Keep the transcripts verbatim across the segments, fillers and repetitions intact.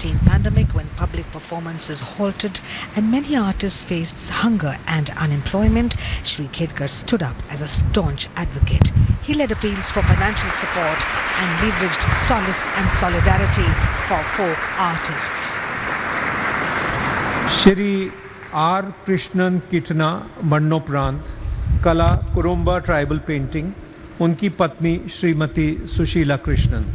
nineteen pandemic, when public performances halted and many artists faced hunger and unemployment, Shri Khedkar stood up as a staunch advocate. He led appeals for financial support and leveraged solace and solidarity for folk artists. Shri R. Krishnan Kitna मरणोपरांत कला Kurumba tribal painting, उनकी पत्नी Shrimati Sushila Krishnan.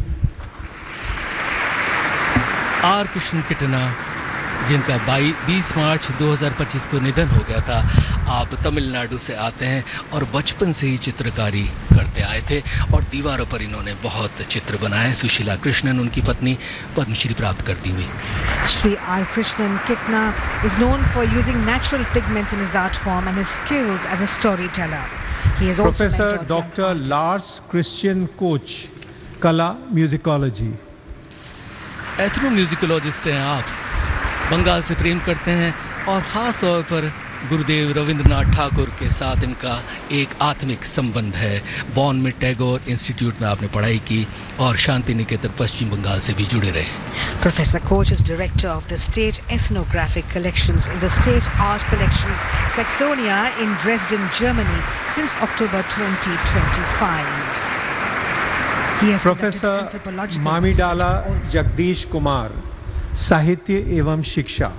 Are Krishna किटना, जिनका बीस मार्च दो हज़ार पच्चीस को निधन हो गया था। आप तमिलनाडु से आते हैं और बचपन से ही चित्रकारी करते आए थे और दीवारों पर इन्होंने बहुत चित्र बनाए। सुशीला कृष्णन उनकी पत्नी, पद्मश्री प्राप्त करती हुई। Shri R. Krishnan Kitna is known for using natural pigments in his art form and his skills as a storyteller. He is also Professor Doctor Lars Christian Koch, कला म्यूजिकोलॉजी। एथनो म्यूजिकोलॉजिस्ट हैं आप, बंगाल से प्रेम करते हैं और खास तौर पर गुरुदेव रविंद्रनाथ ठाकुर के साथ इनका एक आत्मिक संबंध है। बॉन में टैगोर इंस्टीट्यूट में आपने पढ़ाई की और शांति निकेतन पश्चिम बंगाल से भी जुड़े रहे। Professor Koch is director of the State Ethnographic Collections in the State Art Collections Saxonia in Dresden, Germany since October twenty twenty-five. He has professor मामीडाला Jagdish Kumar, साहित्य एवं शिक्षा।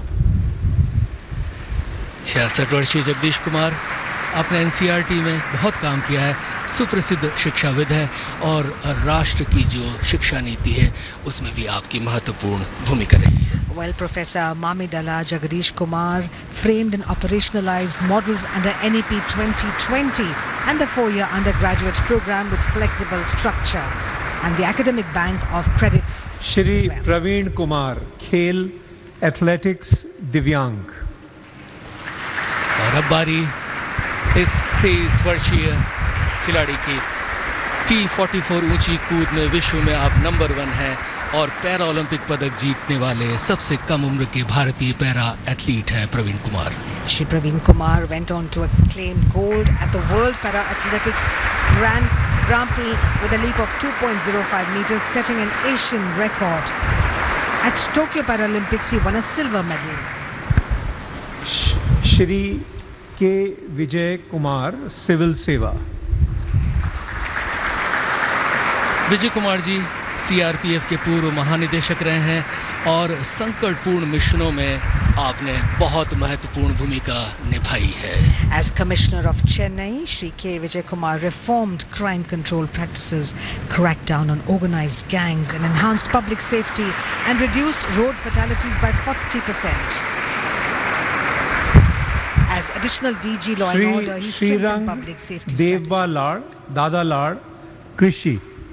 छियासठ वर्षीय जगदीश कुमार अपने एनसीईआरटी में बहुत काम किया है। सुप्रसिद्ध शिक्षाविद है और राष्ट्र की जो शिक्षा नीति है उसमें भी आपकी महत्वपूर्ण भूमिका रही है। Well, Professor Mamidala Jagadish Kumar framed and operationalized models under N E P twenty twenty and the four-year undergraduate program with flexible structure and the academic bank of credits. Shri well. Praveen Kumar, खेल, athletics, दिव्यांग। और अब बारी इस तेईस वर्षीय खिलाड़ी की। टी फोर्टी फोर ऊंची कूद में विश्व में आप नंबर वन हैं और पैरा ओलंपिक पदक जीतने वाले सबसे कम उम्र के भारतीय पैरा एथलीट हैं Praveen Kumar. Shri Praveen Kumar went on to claim gold at the World Para Athletics Grand, Grand Prix with a leap of two point zero five meters, setting an Asian record. At Tokyo Paralympics, he won a silver medal. Shri के Vijay Kumar, civil सेवा। Vijay Kumar ji CRPF के पूर्व महानिदेशक रहे हैं और संकटपूर्ण मिशनों में आपने बहुत महत्वपूर्ण भूमिका निभाई है। As Commissioner of Chennai, Shri K. Vijay Kumar reformed crime control practices, cracked down on organized gangs and enhanced public safety and reduced road fatalities by forty percent. As additional D G Law and Order, he strengthened public safety strategies. Deuba लाड़, दादा लाड़, कृषि।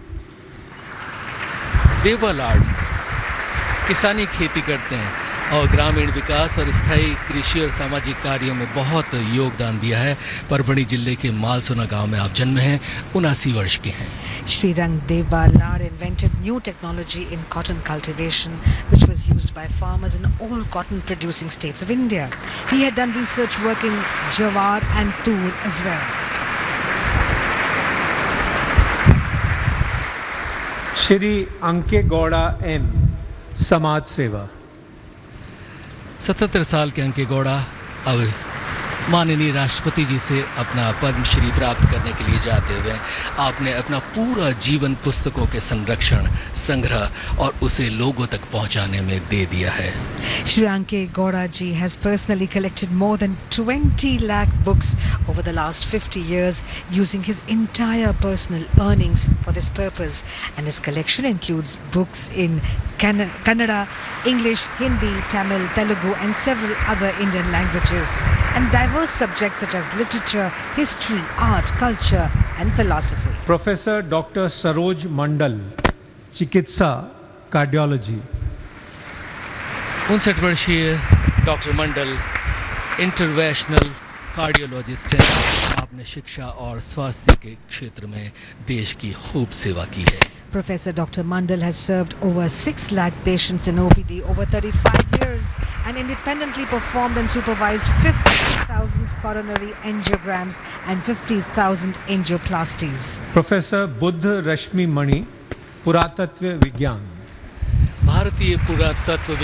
देवबा लाड़ किसानी खेती करते हैं और ग्रामीण विकास और स्थायी कृषि और सामाजिक कार्यों में बहुत योगदान दिया है। परभणी जिले के मालसोना गांव में आप जन्मे हैं, उनासी वर्ष के हैं। Shri Rang Deva Lad invented new technology in cotton cultivation, which was used by farmers in all cotton-producing states of India. He had done research work in Jawar and Tur as well. Shri अंके Gowda M, समाज सेवा। सतहत्तर साल के अंके गौड़ा अब माननीय राष्ट्रपति जी से अपना पद्मश्री प्राप्त करने के लिए जाते हुए आपने अपना पूरा जीवन पुस्तकों के संरक्षण, संग्रह और उसे लोगों तक पहुंचाने में दे दिया है। Shri Anke Gowda ji has personally collected more than twenty lakh books over the last fifty years using his entire personal earnings for this purpose, and his collection includes books in Can- Kannada, English, Hindi, Tamil, Telugu and several other Indian languages, and diverse subjects such as literature, history, art, culture and philosophy. Professor Doctor Saroj Mandal, चिकित्सा, cardiology. उनसठ वर्षीय doctor मंडल interventional cardiologist हैं। आपने शिक्षा और स्वास्थ्य के क्षेत्र में देश की खूब सेवा की है। Professor Doctor Mandal has served over six lakh patients in O P D over thirty-five years and independently performed and supervised fifty thousand coronary angiograms and fifty thousand angioplasties. Professor Buddha Rashmi Mani, पुरातत्व विज्ञान। भारतीय पुरातत्व